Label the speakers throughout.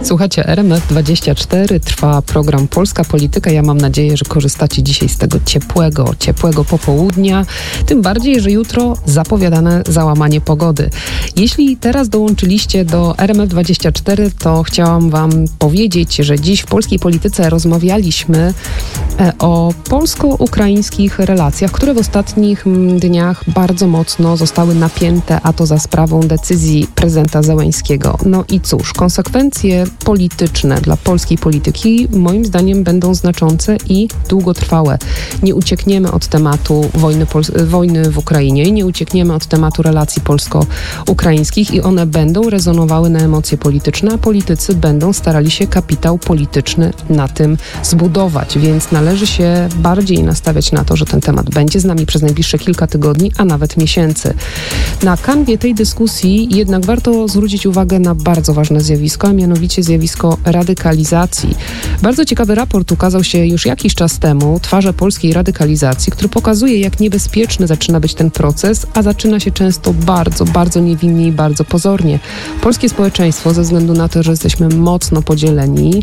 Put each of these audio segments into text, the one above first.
Speaker 1: Słuchajcie, RMF24, trwa program Polska Polityka. Ja mam nadzieję, że korzystacie dzisiaj z tego ciepłego popołudnia. Tym bardziej, że jutro zapowiadane załamanie pogody. Jeśli teraz dołączyliście do RMF24, to chciałam wam powiedzieć, że dziś w polskiej polityce rozmawialiśmy o polsko-ukraińskich relacjach, które w ostatnich dniach bardzo mocno zostały napięte, a to za sprawą decyzji prezydenta Zełenskiego. No i cóż, konsekwencje polityczne dla polskiej polityki moim zdaniem będą znaczące i długotrwałe. Nie uciekniemy od tematu wojny w Ukrainie, nie uciekniemy od tematu relacji polsko-ukraińskich i one będą rezonowały na emocje polityczne, a politycy będą starali się kapitał polityczny na tym zbudować, więc należy się bardziej nastawiać na to, że ten temat będzie z nami przez najbliższe kilka tygodni, a nawet miesięcy. Na kanwie tej dyskusji jednak warto zwrócić uwagę na bardzo ważne zjawisko, a mianowicie zjawisko radykalizacji. Bardzo ciekawy raport ukazał się już jakiś czas temu, Twarze polskiej radykalizacji, który pokazuje, jak niebezpieczny zaczyna być ten proces, a zaczyna się często bardzo niewinnie i bardzo pozornie. Polskie społeczeństwo, ze względu na to, że jesteśmy mocno podzieleni,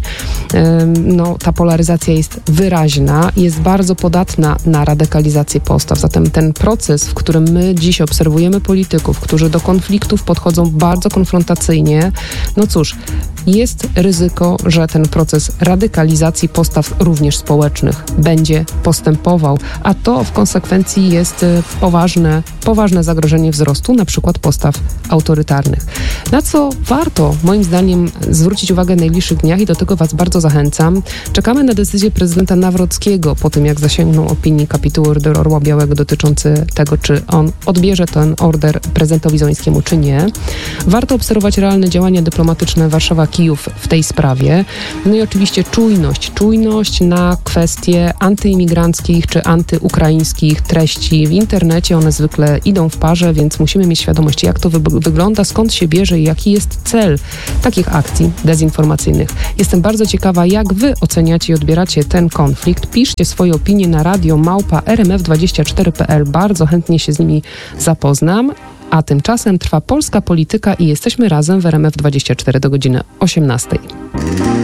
Speaker 1: ta polaryzacja jest wyraźna, jest bardzo podatna na radykalizację postaw. Zatem ten proces, w którym my dziś obserwujemy polityków, którzy do konfliktów podchodzą bardzo konfrontacyjnie, no cóż, jest ryzyko, że ten proces radykalizacji postaw również społecznych będzie postępował, a to w konsekwencji jest poważne zagrożenie wzrostu na przykład postaw autorytarnych. Na co warto, moim zdaniem, zwrócić uwagę w najbliższych dniach i do tego was bardzo zachęcam. Czekamy na decyzję prezydenta Nawrockiego po tym, jak zasięgnął opinii kapituły Orderu Orła Białego dotyczący tego, czy on odbierze ten order prezydentowi Zełenskiemu, czy nie. Warto obserwować realne działania dyplomatyczne Warszawa-Kijów w tej sprawie. No i oczywiście czujność na kwestie antyimigranckich czy antyukraińskich treści w internecie. One zwykle idą w parze, więc musimy mieć świadomość, jak to wygląda, skąd się bierze i jaki jest cel takich akcji dezinformacyjnych. Jestem bardzo ciekawa, jak wy oceniacie i odbieracie ten konflikt. Piszcie swoje opinie na radio@rmf24.pl. Bardzo chętnie się z nimi zapoznam. A tymczasem trwa Polska Polityka i jesteśmy razem w RMF24 do godziny 18.